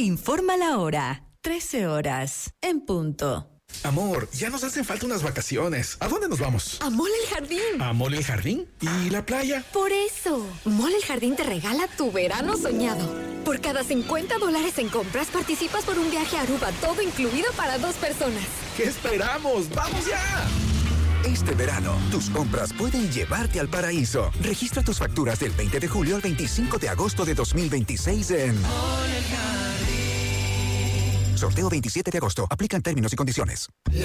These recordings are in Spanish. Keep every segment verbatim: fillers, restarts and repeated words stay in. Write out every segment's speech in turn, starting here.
informa la hora. trece horas, en punto. Amor, ya nos hacen falta unas vacaciones. ¿A dónde nos vamos? A Mall El Jardín. ¿A Mall El Jardín? ¿Y la playa? Por eso, Mall El Jardín te regala tu verano soñado. Por cada cincuenta dólares en compras, participas por un viaje a Aruba, todo incluido para dos personas. ¿Qué esperamos? ¡Vamos ya! Este verano, tus compras pueden llevarte al paraíso. Registra tus facturas del veinte de julio al veinticinco de agosto de dos mil veintiséis en Mall El Jardín. Sorteo veintisiete de agosto. Aplican términos y condiciones. La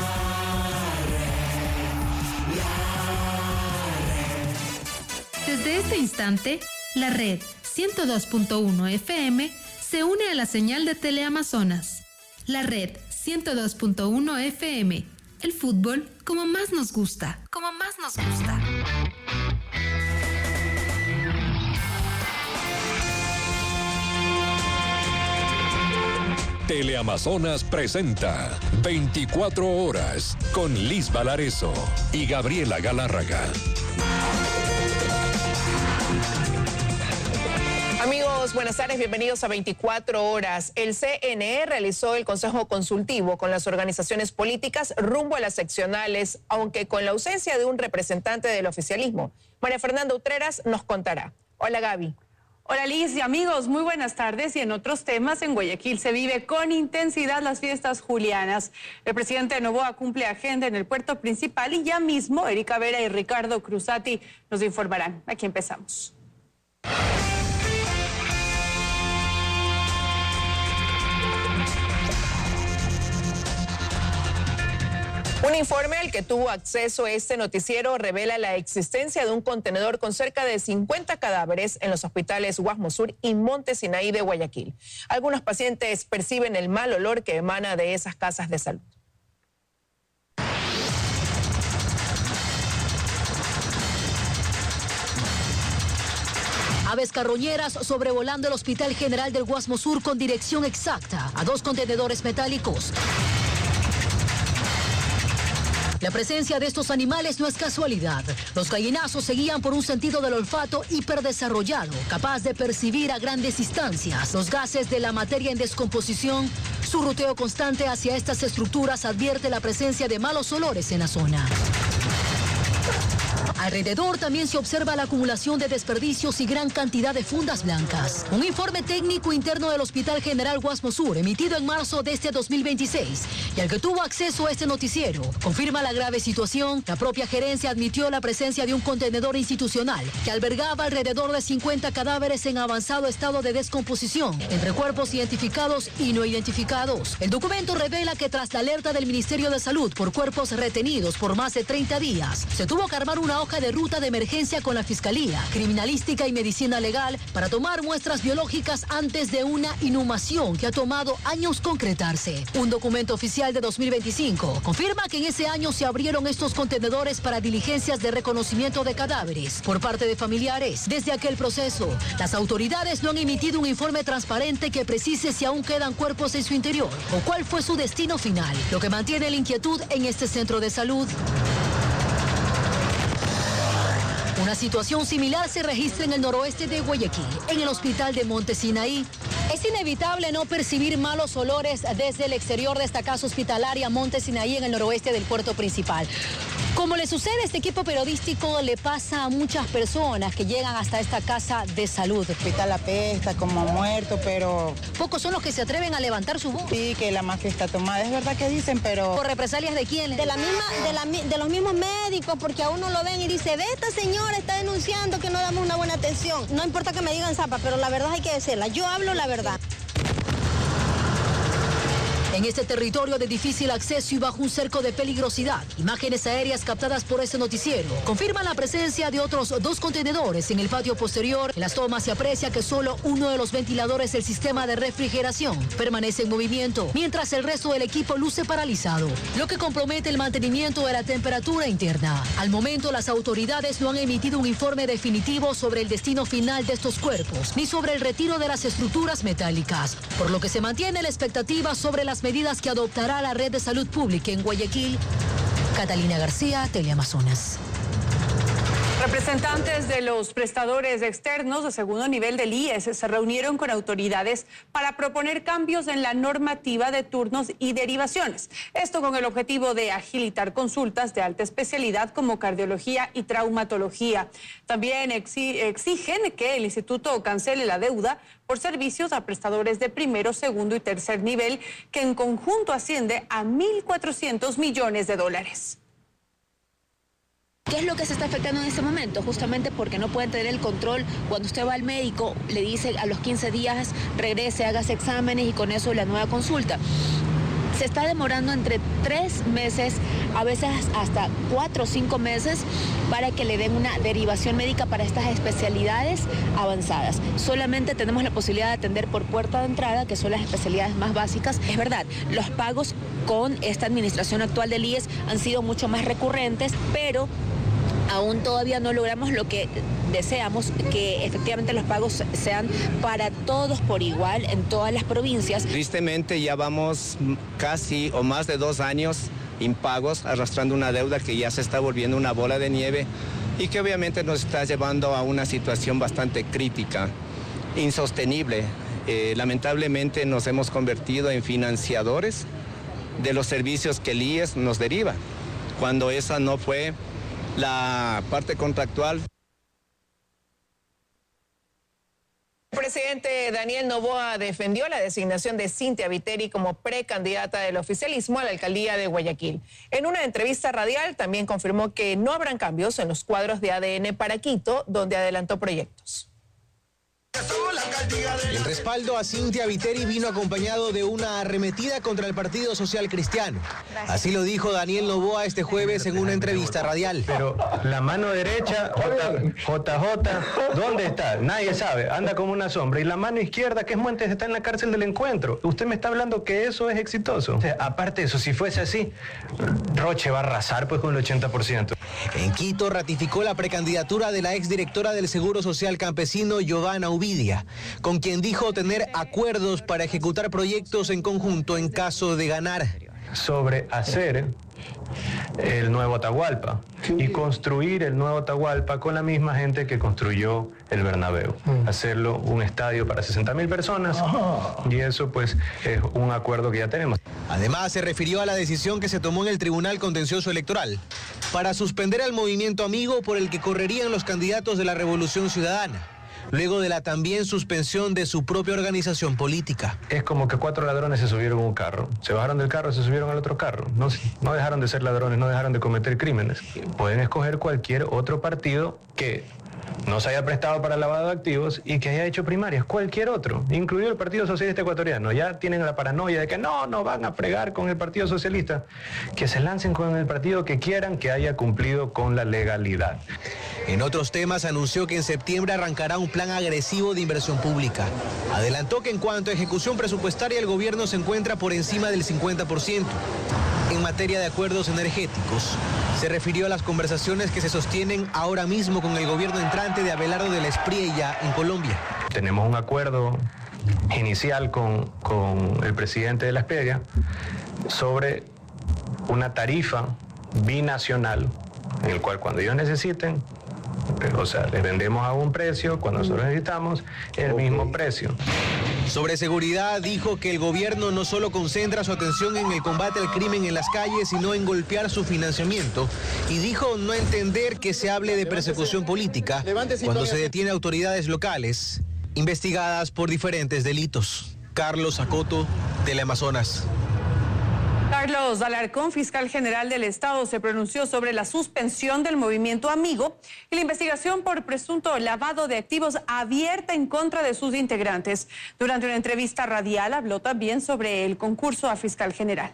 red, la red. Desde este instante, la red ciento dos punto uno F M se une a la señal de Teleamazonas. La red ciento dos punto uno F M. El fútbol como más nos gusta. Como más nos gusta. Teleamazonas presenta veinticuatro horas con Liz Valareso y Gabriela Galárraga. Amigos, buenas tardes, bienvenidos a veinticuatro horas. El C N E realizó el consejo consultivo con las organizaciones políticas rumbo a las seccionales, aunque con la ausencia de un representante del oficialismo. María Fernanda Utreras nos contará. Hola, Gaby. Hola Liz y amigos, muy buenas tardes. Y en otros temas, en Guayaquil se vive con intensidad las fiestas julianas. El presidente de Novoa cumple agenda en el puerto principal y ya mismo Erika Vera y Ricardo Cruzati nos informarán. Aquí empezamos. Un informe al que tuvo acceso este noticiero revela la existencia de un contenedor con cerca de cincuenta cadáveres en los hospitales Guasmo Sur y Monte Sinaí de Guayaquil. Algunos pacientes perciben el mal olor que emana de esas casas de salud. Aves carroñeras sobrevolando el Hospital General del Guasmo Sur con dirección exacta a dos contenedores metálicos. La presencia de estos animales no es casualidad. Los gallinazos seguían por un sentido del olfato hiperdesarrollado, capaz de percibir a grandes distancias los gases de la materia en descomposición. Su ruteo constante hacia estas estructuras advierte la presencia de malos olores en la zona. Alrededor también se observa la acumulación de desperdicios y gran cantidad de fundas blancas. Un informe técnico interno del Hospital General Guasmo Sur, emitido en marzo de este dos mil veintiséis, y al que tuvo acceso a este noticiero, confirma la grave situación. La propia gerencia admitió la presencia de un contenedor institucional que albergaba alrededor de cincuenta cadáveres en avanzado estado de descomposición, entre cuerpos identificados y no identificados. El documento revela que tras la alerta del Ministerio de Salud por cuerpos retenidos por más de treinta días, se tuvo que armar una hoja de ruta de emergencia con la Fiscalía, Criminalística y Medicina Legal para tomar muestras biológicas antes de una inhumación que ha tomado años concretarse. Un documento oficial de dos mil veinticinco confirma que en ese año se abrieron estos contenedores para diligencias de reconocimiento de cadáveres por parte de familiares. Desde aquel proceso, las autoridades no han emitido un informe transparente que precise si aún quedan cuerpos en su interior o cuál fue su destino final, lo que mantiene la inquietud en este centro de salud. Una situación similar se registra en el noroeste de Guayaquil, en el hospital de Monte Sinaí. Es inevitable no percibir malos olores desde el exterior de esta casa hospitalaria Monte Sinaí en el noroeste del puerto principal. Como le sucede a este equipo periodístico, le pasa a muchas personas que llegan hasta esta casa de salud. El hospital apesta como muerto, pero... Pocos son los que se atreven a levantar su voz. Sí, que la mafia está tomada, es verdad que dicen, pero... ¿Por represalias de quién? De la misma, de, la, de los mismos médicos, porque a uno lo ven y dice, ve, esta señora está denunciando que no damos una buena atención. No importa que me digan zapa, pero la verdad hay que decirla. Yo hablo la verdad. En este territorio de difícil acceso y bajo un cerco de peligrosidad, imágenes aéreas captadas por este noticiero confirman la presencia de otros dos contenedores en el patio posterior. En las tomas se aprecia que solo uno de los ventiladores del sistema de refrigeración permanece en movimiento, mientras el resto del equipo luce paralizado, lo que compromete el mantenimiento de la temperatura interna. Al momento, las autoridades no han emitido un informe definitivo sobre el destino final de estos cuerpos, ni sobre el retiro de las estructuras metálicas, por lo que se mantiene la expectativa sobre las medidas que adoptará la red de salud pública en Guayaquil. Catalina García, Teleamazonas. Representantes de los prestadores externos de segundo nivel del I E S se reunieron con autoridades para proponer cambios en la normativa de turnos y derivaciones. Esto con el objetivo de agilitar consultas de alta especialidad como cardiología y traumatología. También exigen que el instituto cancele la deuda por servicios a prestadores de primero, segundo y tercer nivel, que en conjunto asciende a mil cuatrocientos millones de dólares. ¿Qué es lo que se está afectando en este momento? Justamente porque no pueden tener el control. Cuando usted va al médico, le dice a los quince días, regrese, hágase exámenes y con eso la nueva consulta. Se está demorando entre tres meses, a veces hasta cuatro o cinco meses, para que le den una derivación médica para estas especialidades avanzadas. Solamente tenemos la posibilidad de atender por puerta de entrada, que son las especialidades más básicas. Es verdad, los pagos con esta administración actual del I E S han sido mucho más recurrentes, pero aún todavía no logramos lo que deseamos, que efectivamente los pagos sean para todos por igual en todas las provincias. Tristemente ya vamos casi o más de dos años impagos, arrastrando una deuda que ya se está volviendo una bola de nieve y que obviamente nos está llevando a una situación bastante crítica, insostenible. Eh, lamentablemente nos hemos convertido en financiadores de los servicios que el I E S nos deriva, cuando esa no fue la parte contractual. El presidente Daniel Noboa defendió la designación de Cynthia Viteri como precandidata del oficialismo a la alcaldía de Guayaquil. En una entrevista radial también confirmó que no habrán cambios en los cuadros de A D N para Quito, donde adelantó proyectos. El respaldo a Cynthia Viteri vino acompañado de una arremetida contra el Partido Social Cristiano. Así lo dijo Daniel Noboa este jueves en una entrevista radial. Pero la mano derecha, J J, ¿dónde está? Nadie sabe, anda como una sombra. Y la mano izquierda, que es Montes, está en la cárcel del Encuentro. Usted me está hablando que eso es exitoso. O sea, aparte de eso, si fuese así, Roche va a arrasar pues con el ochenta por ciento. En Quito ratificó la precandidatura de la exdirectora del Seguro Social Campesino, Giovanna Ubidia, con quien dijo tener acuerdos para ejecutar proyectos en conjunto en caso de ganar. Sobre hacer el nuevo Atahualpa y construir el nuevo Atahualpa con la misma gente que construyó el Bernabéu. Hacerlo un estadio para sesenta mil personas y eso pues es un acuerdo que ya tenemos. Además se refirió a la decisión que se tomó en el Tribunal Contencioso Electoral para suspender al movimiento amigo por el que correrían los candidatos de la Revolución Ciudadana, luego de la también suspensión de su propia organización política. Es como que cuatro ladrones se subieron a un carro, se bajaron del carro, se subieron al otro carro. No, no dejaron de ser ladrones, no dejaron de cometer crímenes. Pueden escoger cualquier otro partido que no se haya prestado para el lavado de activos y que haya hecho primarias, cualquier otro, incluido el Partido Socialista Ecuatoriano. Ya tienen la paranoia de que no, no van a fregar con el Partido Socialista. Que se lancen con el partido que quieran, que haya cumplido con la legalidad. En otros temas anunció que en septiembre arrancará un plan agresivo de inversión pública. Adelantó que en cuanto a ejecución presupuestaria el gobierno se encuentra por encima del cincuenta por ciento. En materia de acuerdos energéticos, se refirió a las conversaciones que se sostienen ahora mismo con el gobierno entrante de Abelardo de la Espriella en Colombia. Tenemos un acuerdo inicial con, con el presidente de la Espriella sobre una tarifa binacional en el cual cuando ellos necesiten, o sea, les vendemos a un precio, cuando nosotros necesitamos el okay. mismo precio. Sobre seguridad, dijo que el gobierno no solo concentra su atención en el combate al crimen en las calles, sino en golpear su financiamiento. Y dijo no entender que se hable de persecución política cuando se detiene autoridades locales investigadas por diferentes delitos. Carlos Acoto, Teleamazonas. Carlos Alarcón, fiscal general del Estado, se pronunció sobre la suspensión del movimiento Amigo y la investigación por presunto lavado de activos abierta en contra de sus integrantes. Durante una entrevista radial habló también sobre el concurso a fiscal general.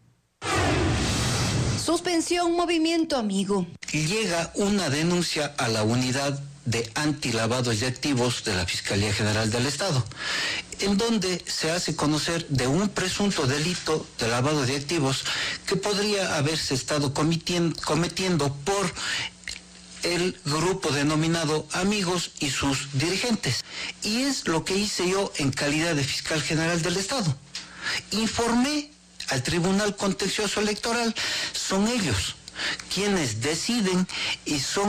Suspensión Movimiento Amigo. Llega una denuncia a la unidad de antilavado de activos de la Fiscalía General del Estado, en donde se hace conocer de un presunto delito de lavado de activos que podría haberse estado cometiendo, cometiendo por el grupo denominado Amigos y sus dirigentes. Y es lo que hice yo en calidad de fiscal general del Estado. Informé al Tribunal Contencioso Electoral, son ellos quienes deciden y son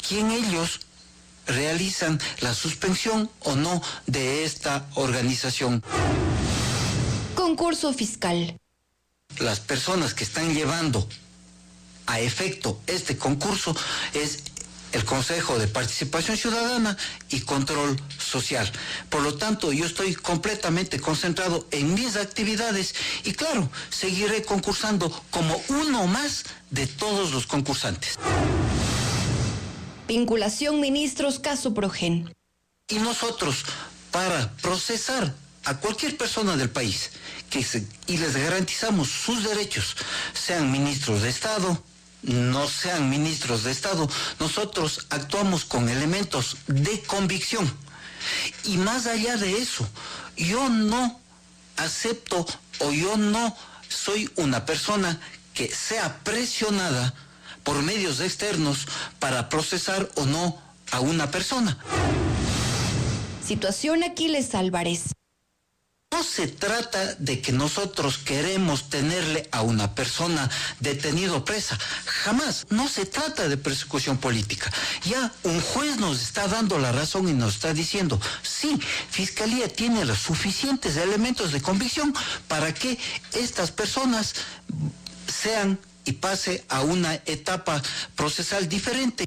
quién ellos realizan la suspensión o no de esta organización. Concurso fiscal. Las personas que están llevando a efecto este concurso es el Consejo de Participación Ciudadana y Control Social. Por lo tanto, yo estoy completamente concentrado en mis actividades y claro, seguiré concursando como uno más de todos los concursantes. Vinculación ministros caso Progen. Y nosotros, para procesar a cualquier persona del país que se, y les garantizamos sus derechos, sean ministros de Estado, no sean ministros de Estado, nosotros actuamos con elementos de convicción. Y más allá de eso, yo no acepto o yo no soy una persona que sea presionada por medios externos para procesar o no a una persona. Situación Aquiles Álvarez. No se trata de que nosotros queremos tenerle a una persona detenido presa. Jamás. No se trata de persecución política. Ya un juez nos está dando la razón y nos está diciendo, sí, Fiscalía tiene los suficientes elementos de convicción para que estas personas sean y pase a una etapa procesal diferente.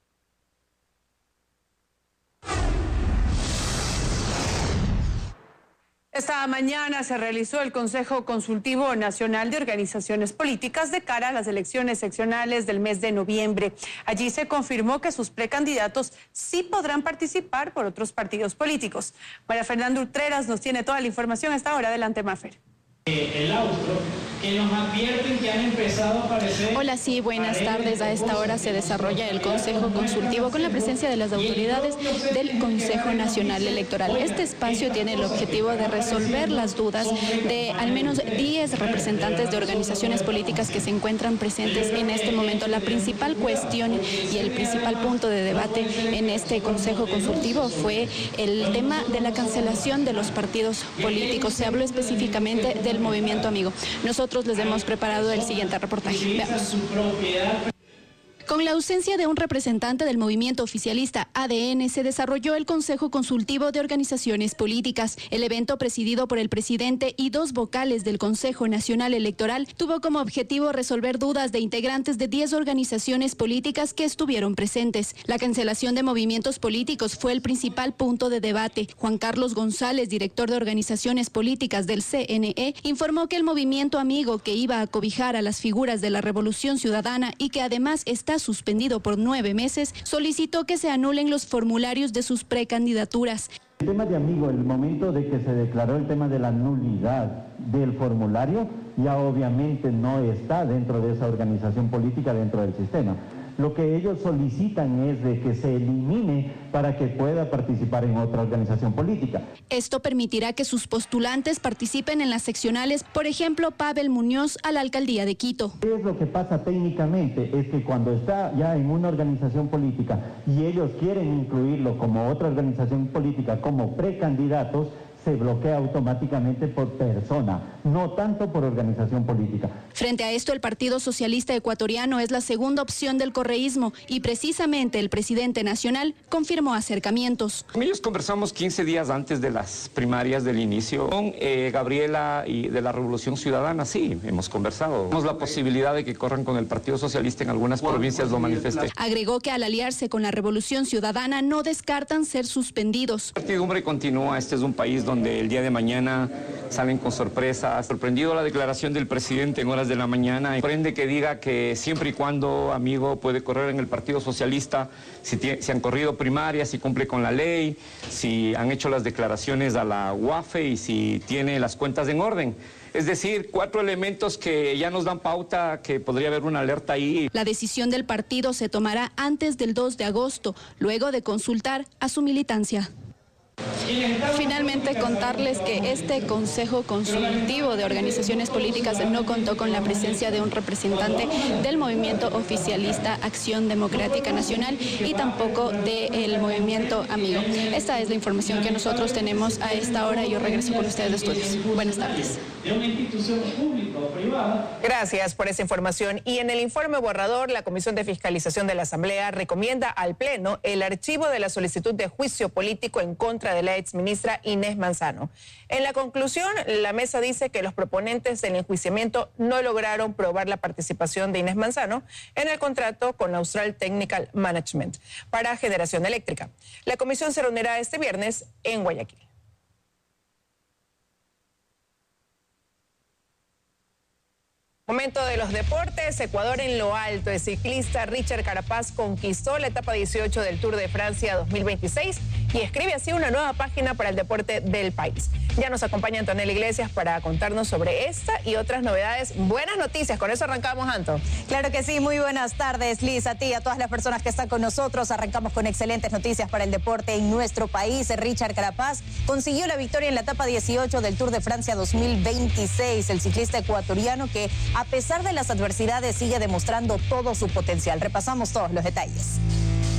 Esta mañana se realizó el Consejo Consultivo Nacional de Organizaciones Políticas de cara a las elecciones seccionales del mes de noviembre. Allí se confirmó que sus precandidatos sí podrán participar por otros partidos políticos. María Fernanda Utreras nos tiene toda la información a esta hora. Adelante, Mafer. El austro, que nos advierten que han empezado a aparecer... Hola, sí, buenas tardes. A esta hora se desarrolla el Consejo Consultivo con la presencia de las autoridades del Consejo Nacional Electoral. Este espacio tiene el objetivo de resolver las dudas de al menos diez representantes de organizaciones políticas que se encuentran presentes en este momento. La principal cuestión y el principal punto de debate en este Consejo Consultivo fue el tema de la cancelación de los partidos políticos. Se habló específicamente del Movimiento Amigo. Nosotros les hemos preparado el siguiente reportaje. Veamos. Con la ausencia de un representante del movimiento oficialista A D N, se desarrolló el Consejo Consultivo de Organizaciones Políticas. El evento, presidido por el presidente y dos vocales del Consejo Nacional Electoral, tuvo como objetivo resolver dudas de integrantes de diez organizaciones políticas que estuvieron presentes. La cancelación de movimientos políticos fue el principal punto de debate. Juan Carlos González, director de Organizaciones Políticas del C N E, informó que el Movimiento Amigo, que iba a cobijar a las figuras de la Revolución Ciudadana y que además está suspendido por nueve meses, solicitó que se anulen los formularios de sus precandidaturas. El tema de Amigo, el momento de que se declaró el tema de la nulidad del formulario, ya obviamente no está dentro de esa organización política, dentro del sistema. Lo que ellos solicitan es de que se elimine para que pueda participar en otra organización política. Esto permitirá que sus postulantes participen en las seccionales, por ejemplo, Pavel Muñoz a la alcaldía de Quito. ¿Qué es lo que pasa técnicamente? Es que cuando está ya en una organización política y ellos quieren incluirlo como otra organización política, como precandidatos, se bloquea automáticamente por persona, no tanto por organización política. Frente a esto, el Partido Socialista Ecuatoriano es la segunda opción del correísmo y precisamente el presidente nacional confirmó acercamientos. Con ellos conversamos quince días antes de las primarias del inicio. Con eh, Gabriela y de la Revolución Ciudadana, sí, hemos conversado. Tenemos la posibilidad de que corran con el Partido Socialista en algunas provincias, lo manifesté. Agregó que al aliarse con la Revolución Ciudadana no descartan ser suspendidos. La incertidumbre continúa. Este es un país donde donde el día de mañana salen con sorpresas. Sorprendido la declaración del presidente en horas de la mañana. Sorprende que diga que siempre y cuando Amigo puede correr en el Partido Socialista, si, tiene, si han corrido primarias, si cumple con la ley, si han hecho las declaraciones a la U A F E y si tiene las cuentas en orden. Es decir, cuatro elementos que ya nos dan pauta que podría haber una alerta ahí. La decisión del partido se tomará antes del dos de agosto, luego de consultar a su militancia. Finalmente, contarles que este Consejo Consultivo de Organizaciones Políticas no contó con la presencia de un representante del movimiento oficialista Acción Democrática Nacional y tampoco del movimiento Amigo. Esta es la información que nosotros tenemos a esta hora y yo regreso con ustedes de estudios. Buenas tardes. Gracias por esa información. Y en el informe borrador, la Comisión de Fiscalización de la Asamblea recomienda al Pleno el archivo de la solicitud de juicio político en contra de la exministra Inés Manzano. En la conclusión, la mesa dice que los proponentes del enjuiciamiento no lograron probar la participación de Inés Manzano en el contrato con Austral Technical Management para generación eléctrica. La comisión se reunirá este viernes en Guayaquil. Momento de los deportes. Ecuador en lo alto. El ciclista Richard Carapaz conquistó la etapa dieciocho del Tour de Francia dos mil veintiséis y escribe así una nueva página para el deporte del país. Ya nos acompaña Antonella Iglesias para contarnos sobre esta y otras novedades. Buenas noticias. Con eso arrancamos, Anto. Claro que sí. Muy buenas tardes, Liz, a ti y a todas las personas que están con nosotros. Arrancamos con excelentes noticias para el deporte en nuestro país. Richard Carapaz consiguió la victoria en la etapa dieciocho del Tour de Francia dos mil veintiséis. El ciclista ecuatoriano que, a pesar de las adversidades, sigue demostrando todo su potencial. Repasamos todos los detalles.